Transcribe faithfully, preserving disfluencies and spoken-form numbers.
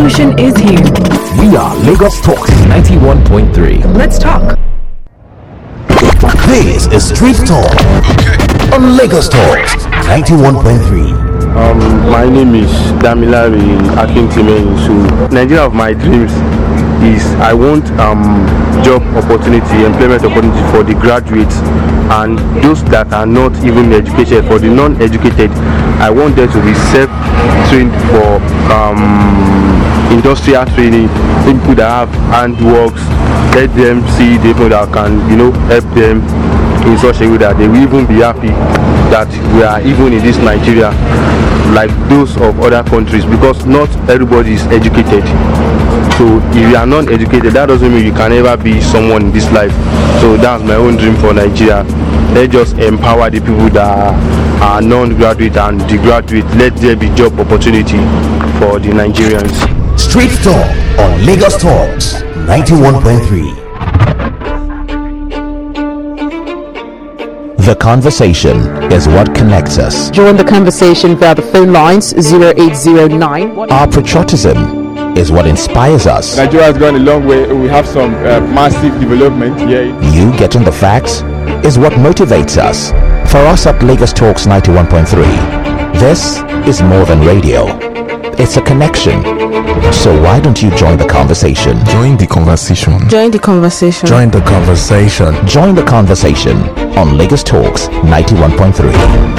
solution is here. We are Lagos Talks ninety-one point three. Let's talk. This is Street Talk on Lagos Talks ninety-one point three. Um, my name is Damilari Akintimensu. Nigeria of my dreams is I want um, job opportunity, employment opportunity for the graduates and those that are not even educated. For the non-educated, I want them to be self-trained for um, industrial training, people that have handworks. Let them see the people that can, you know, help them in such a way that they will even be happy that we are even in this Nigeria like those of other countries, because not everybody is educated. So if you are not educated, that doesn't mean you can never be someone in this life. So that's my own dream for Nigeria. Let's just empower the people that are non-graduate and the graduate. Let there be job opportunity for the Nigerians. Street Talk on Lagos Talks ninety-one point three. The conversation is what connects us. Join the conversation via the phone lines zero eight zero nine. Our patriotism is what inspires us. Nigeria has gone a long way. We have some uh, massive development here. You getting the facts is what motivates us. For us at Lagos Talks ninety-one point three, this is more than radio. It's a connection. So why don't you join the conversation? Join the conversation. Join the conversation. Join the conversation. Join the conversation on Lagos Talks ninety-one point three.